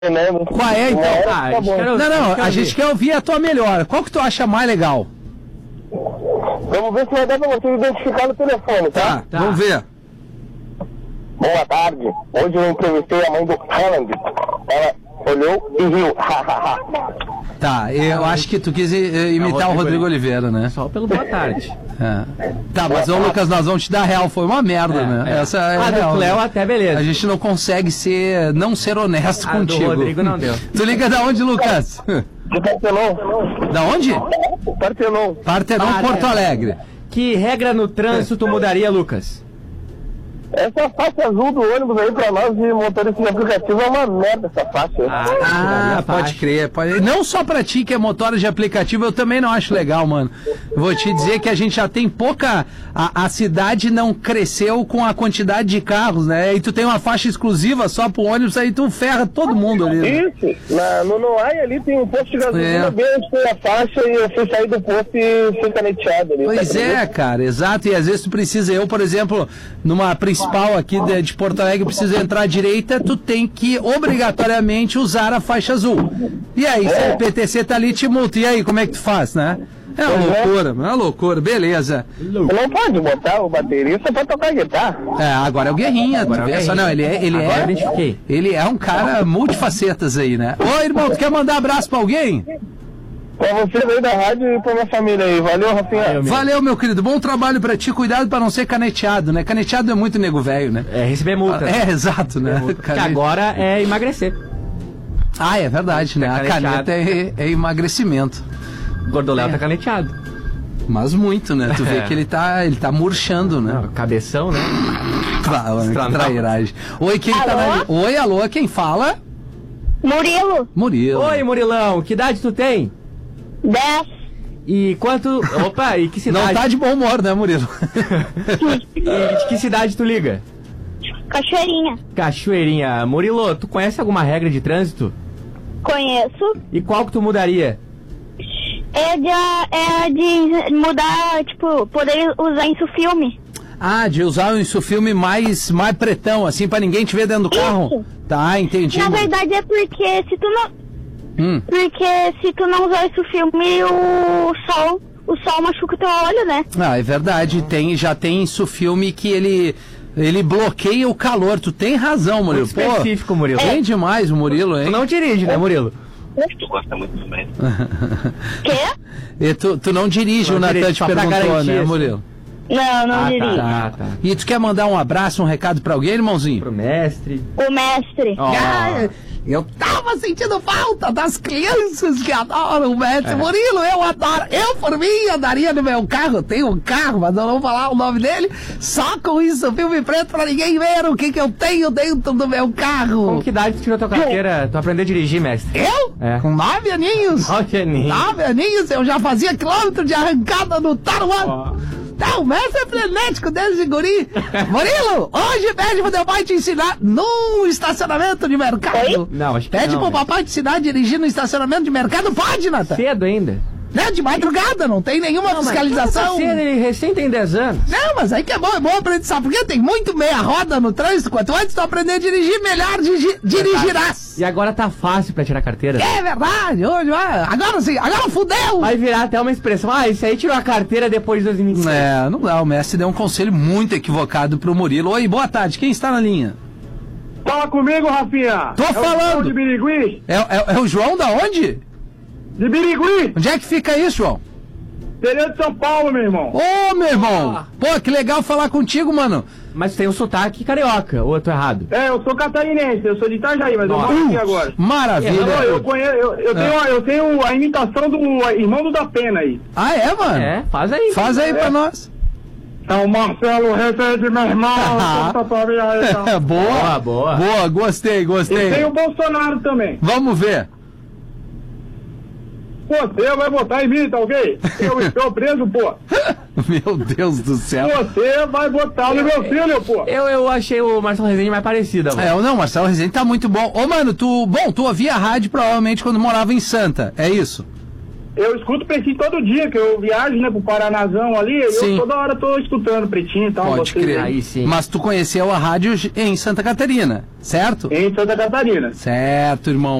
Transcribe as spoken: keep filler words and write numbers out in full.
Qual é, então? Ah, a gente quer- Não, não, quer a ouvir. gente quer ouvir a tua melhor. Qual que tu acha mais legal? Vamos ver se vai dar pra você identificar no telefone, tá? Tá, Tá. vamos ver. Boa tarde. Hoje eu entrevistei a mãe do Holland. Ela olhou e riu. Tá, eu acho que tu quis eh, imitar o Rodrigo Rodrigo Oliveira, né? Só pelo boa tarde. É. Tá, mas ô Lucas, nós vamos te dar real, foi uma merda, É, né? é. Essa é Ah, do real, Cléo né? até beleza. A gente não consegue ser, não ser honesto Ah, do contigo. Rodrigo não deu. Tu liga da onde, Lucas? De Partenon. Da onde? Partenon. Partenon, Ah, Porto né? Alegre. Que regra no trânsito tu mudaria, Lucas? Essa faixa azul do ônibus aí pra nós de motorista de aplicativo é uma merda essa faixa aí. Ah, Ah, pode crer. Pode... Não só pra ti que é motora de aplicativo, eu também não acho legal, mano. Vou te dizer que a gente já tem pouca... A, a cidade não cresceu com a quantidade de carros, né? E tu tem uma faixa exclusiva só pro ônibus, aí tu ferra todo mundo ali, né? Isso, na, no Noai ali tem um posto de gasolina É. bem onde tem a faixa e eu fui sair do posto e fui caneteado ali. Pois tá é, acredita? cara, exato. E às vezes tu precisa, eu, por exemplo, numa principal aqui de, de Porto Alegre, preciso entrar à direita, tu tem que obrigatoriamente usar a faixa azul. E aí, se o P T C tá ali, te multa. E aí, como é que tu faz, né? É uma Pois é. loucura, é uma loucura, beleza. Você não pode botar o baterista pra tocar guitarra. É, agora é o Guerrinha, tu Agora é o vê só, Guerrinha. não, ele é, ele Agora eu é, identifiquei. ele é um cara multifacetas aí, né? Ô, irmão, tu quer mandar abraço pra alguém? Pra vocês aí da rádio e pra minha família aí. Valeu, Rafinha. Valeu, meu. Valeu, meu querido, bom trabalho pra ti, cuidado pra não ser caneteado, né? Caneteado é muito nego velho, né? É receber multa. É, exato, né? Que Canete- agora é emagrecer. Ah, é verdade, né? A Caneteado. caneta é, é emagrecimento. O Gordoléu É. tá caneteado. Mas muito, né? Tu vê É. que ele tá, ele tá murchando, né? Não, cabeção, né? Claro, que Estranho. trairagem. Oi, quem tá na... Oi, alô, quem fala? Murilo, Murilo. Oi, Murilão, que idade tu tem? dez. E quanto... Opa, e que cidade? Não tá de bom humor, né, Murilo? E de que cidade tu liga? Cachoeirinha. Cachoeirinha. Murilo, tu conhece alguma regra de trânsito? Conheço. E qual que tu mudaria? É de, é de mudar, tipo, poder usar isso filme. Ah, de usar isso filme mais, mais pretão, assim, pra ninguém te ver dentro do carro? Isso. Tá, entendi. Na verdade é porque se tu não. Hum. Porque se tu não usar isso filme, o sol. O sol machuca o teu olho, né? Ah, é verdade, tem, já tem isso filme que ele... Ele bloqueia o calor, tu tem razão, Murilo. Muito específico, Murilo. Bem demais o Murilo, Tu hein? não dirige, né, Murilo? Tu gosta muito do médico. Quê? E tu, tu não dirige, Não o Natan dirige, te só pra perguntou, garantir né, isso. Murilo? Não, não Ah, diria. tá. Ah, tá. E tu quer mandar um abraço, um recado pra alguém, irmãozinho? Pro mestre. O mestre. Ó. Ah, eu tava sentindo falta das crianças que adoram o mestre É. Murilo, eu adoro. Eu, por mim, andaria no meu carro, eu tenho um carro, mas eu não vou falar o nome dele, só com isso, filme preto, pra ninguém ver o que que eu tenho dentro do meu Com carro. que idade tu tirou tua carteira? Tu aprendeu a dirigir, mestre? Eu? É. Com nove aninhos. Ó, Geninho. Nove aninhos, eu já fazia quilômetro de arrancada no Taruan. Ó. Não, o mestre é frenético desde guri. Murilo, hoje pede pro teu pai te ensinar no estacionamento de mercado. Não, acho que Pede não, pro né? papai te ensinar a dirigir no estacionamento de mercado. Pode, Natan. Cedo ainda. Né, de madrugada, não tem nenhuma Não, mas fiscalização. tá cedo, ele recém tem dez anos. Não, mas aí que é bom, é bom aprender, sabe por quê? Tem muito meia roda no trânsito. Quanto antes tu aprender a dirigir, melhor digi- dirigirás. E agora tá fácil pra tirar carteira. É verdade, hoje, ah, agora sim, agora fudeu. Vai virar até uma expressão. Ah, isso aí tirou a carteira depois de dois mil e vinte e seis. É, não dá, o mestre deu um conselho muito equivocado pro Murilo. Oi, boa tarde, quem está na linha? Fala comigo, Rafinha. Tô É o falando. João de Birigui. É, é, é o João da onde? De Birigui. Onde é que fica isso, João? Interior de São Paulo, meu irmão. Ô, meu irmão! Ah. Pô, que legal falar contigo, mano. Mas tem um sotaque carioca, ou eu tô errado? É, eu sou catarinense, eu sou de Itajaí, mas eu Nossa. moro aqui agora. Maravilha. Não, eu, conheço, eu, eu, tenho, a- eu tenho a imitação do irmão do da Pena aí. Ah, é, mano? É, faz aí. Faz aí pra nós. Então, Marcelo Rezende, meu irmão, Ah. conta pra mim aí, então. boa, Boa, boa. Boa, gostei, E gostei. tem o Bolsonaro também. Vamos ver. Você vai votar em mim, tá ok? Eu estou preso, pô. Meu Deus do céu. Você vai votar no meu filho, pô. Eu, eu achei o Marcelo Rezende mais parecido agora. É, não, Marcelo Rezende tá muito bom. Ô, mano, tu, bom, tu ouvia a rádio provavelmente quando morava em Santa, é isso? eu escuto Pretinho todo dia, que eu viajo, né, pro Paranazão ali, Sim. eu toda hora tô escutando Pretinho e tal. Pode vocês crer. Aí sim. Mas tu conheceu a rádio em Santa Catarina, certo? Em Santa Catarina. Certo, irmão.